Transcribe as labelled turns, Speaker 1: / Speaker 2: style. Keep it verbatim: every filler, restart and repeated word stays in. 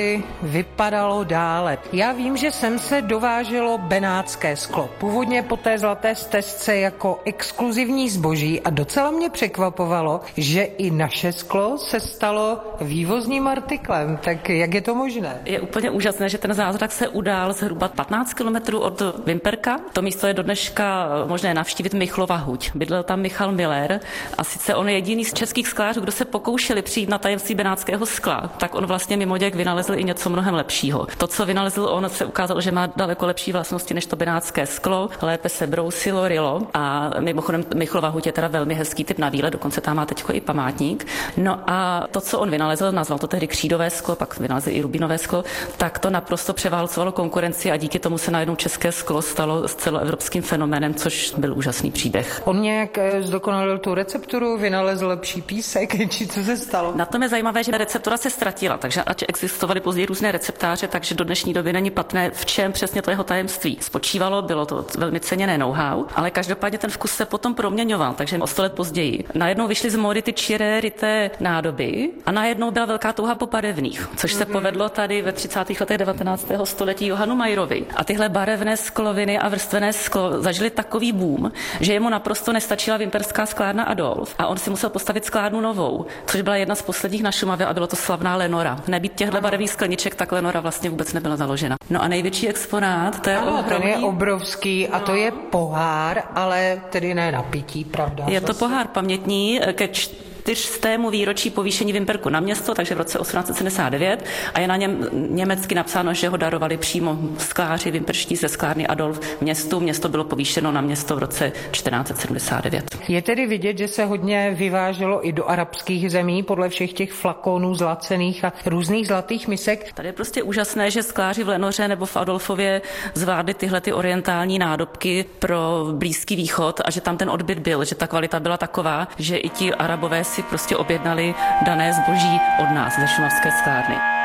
Speaker 1: vypadalo dále. Já vím, že sem se dováželo benátské sklo. Původně po té zlaté stezce jako exkluzivní zboží a docela mě překvapovalo, že i naše sklo se stalo vývozním artiklem. Tak jak je to možné?
Speaker 2: Je úplně úžasné, že ten zázrak se udál zhruba patnáct kilometrů od Vimperka. To místo je do dneška možné navštívit Michlova huť. Bydlel tam Michal Miller a sice on je jediný z českých sklářů, kdo se pokoušeli přijít na tajemství benátského skla, tak on vlastně mimoděk vynalezl i něco mnohem lepšího. To, co vynalezl on, se ukázalo, že má daleko lepší vlastnosti než to benátské sklo, lépe se brousilo, rylo a mimochodem Michlova huť je teda velmi hezký typ na výlet, dokonce tam má teďko i památník. No a to, co on vynalezl, nazval to tehdy křídové sklo, pak vynalezl i rubinové sklo, tak to naprosto převálcovalo konkurenci a díky tomu se najednou české sklo stalo s celoevropským fenoménem, což byl úžasný příběh.
Speaker 1: On nějak zdokonalil tu recepturu, vynalezl lepší písek, či co se stalo?
Speaker 2: Na tom je zajímavé, že receptura se ztratila, takže ač existovaly později různé receptáře, takže do dnešní doby není patrné, v čem přesně to jeho tajemství spočívalo, bylo to velmi ceněné know-how, ale každopádně ten vkus se potom proměňoval, takže o sto let později. Najednou vyšly z módy ty čiré ryté nádoby a najednou byla velká touha po barevných, což se povedlo tady ve třicátých letech devatenáctého století Johanu Mayerovi. A tyhle barevné skloviny a vrstvené sklo zažili takový boom, že jemu naprosto nestačila vimperská sklárna Adolf a on si musel postavit sklárnu novou, což byla jedna z posledních na Šumavě a bylo to slavná Lenora. Nebýt těchto barevných skleniček, tak Lenora vlastně vůbec nebyla založena. No a největší exponát, to je
Speaker 1: ano,
Speaker 2: ohromný.
Speaker 1: Ten je obrovský a to je pohár, ale tedy ne na pití, pravda?
Speaker 2: Je to pohár pamětní ke čtyřstému výročí povýšení Vimperku na město, takže v roce osmnáct set sedmdesát devět a je na něm německy napsáno, že ho darovali přímo skláři vimperští ze sklárny Adolf městu. Město bylo povýšeno na město v roce čtrnáct set sedmdesát devět.
Speaker 1: Je tedy vidět, že se hodně vyváželo i do arabských zemí podle všech těch flakonů zlacených a různých zlatých misek.
Speaker 2: Tady je prostě úžasné, že skláři v Lenoře nebo v Adolfově zvládli tyhle ty orientální nádobky pro Blízký východ a že tam ten odbyt byl, že ta kvalita byla taková, že i ti Arabové si prostě objednali dané zboží od nás ze šumavské sklárny.